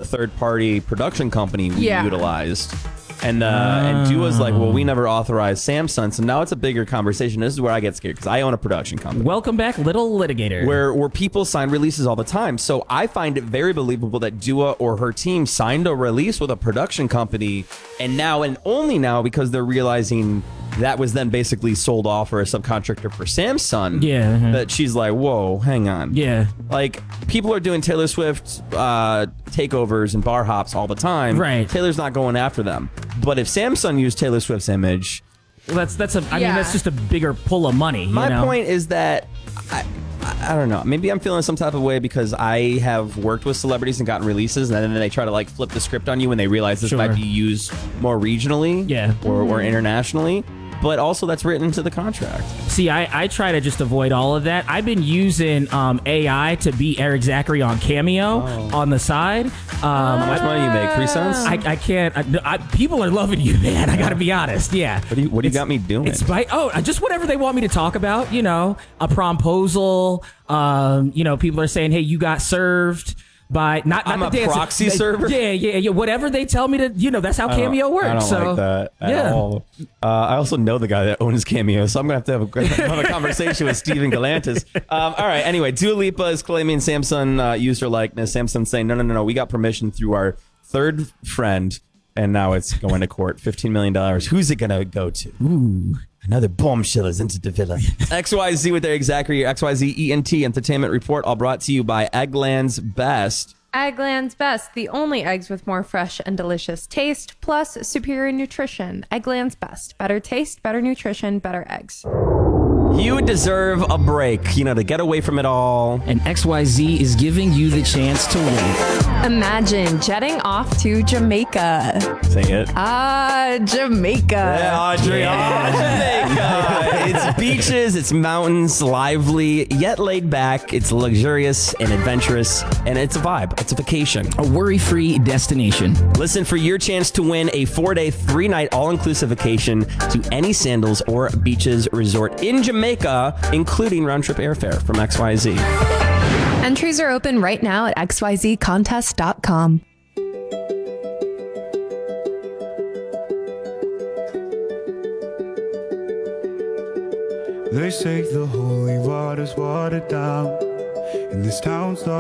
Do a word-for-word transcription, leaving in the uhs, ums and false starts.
third-party production company we Yeah. utilized. And uh, and Dua's like, well, we never authorized Samsung, so now it's a bigger conversation. This is where I get scared because I own a production company. Welcome back, little litigator. Where where people sign releases all the time. So I find it very believable that Dua or her team signed a release with a production company, and now and only now because they're realizing that was then basically sold off or a subcontractor for Samsung. Yeah, uh-huh. That she's like, whoa, hang on. Yeah. Like, people are doing Taylor Swift uh, takeovers and bar hops all the time. Right. Taylor's not going after them. But if Samsung used Taylor Swift's image, Well, that's that's a. I Yeah. mean, that's just a bigger pull of money. You my know? point is that I, I, I don't know. Maybe I'm feeling some type of way because I have worked with celebrities and gotten releases, and then they try to like flip the script on you when they realize this Sure. might be used more regionally, Yeah. or, or internationally. But also that's written into the contract. See, I, I try to just avoid all of that. I've been using um, A I to beat Eric Zachary on Cameo on the side. Um, How much money you make? Three cents? I, I can't. I, I, people are loving you, man. I got to be honest. Yeah. What do you What do you It's- got me doing? It's by oh, just whatever they want me to talk about. You know, a promposal. Um, you know, people are saying, "Hey, you got served." By not, not I'm the a dancer. proxy They- server? Yeah, yeah, yeah. Whatever they tell me to, you know, that's how I don't- Cameo works. I don't so like that at yeah. all. Uh, I also know the guy that owns Cameo, so I'm gonna have to have a, have a conversation with Steven Galantis. Um, all right. Anyway, Dua Lipa is claiming Samsung uh, used her likeness. Samsung saying, no, no, no, no. We got permission through our third friend, and now it's going to court. fifteen million dollars. Who's it gonna go to? Ooh. Another bombshell is into the villa. X Y Z with Eric Zachary, X Y Z E N T Entertainment Report, all brought to you by Eggland's Best. Eggland's Best, the only eggs with more fresh and delicious taste, plus superior nutrition. Eggland's Best. Better taste, better nutrition, better eggs. You deserve a break, you know, to get away from it all. And X Y Z is giving you the chance to win. Imagine jetting off to Jamaica. Say it. Ah, Jamaica. Yeah, Audrey. Oh, Jamaica. It's beaches, it's mountains, lively, yet laid back. It's luxurious and adventurous, and it's a vibe. It's a vacation. A worry-free destination. Listen for your chance to win a four-day, three-night all-inclusive vacation to any Sandals or Beaches resort in Jamaica, including round-trip airfare from X Y Z. Entries are open right now at x y z contest dot com. They say the holy water's watered down, and this town's not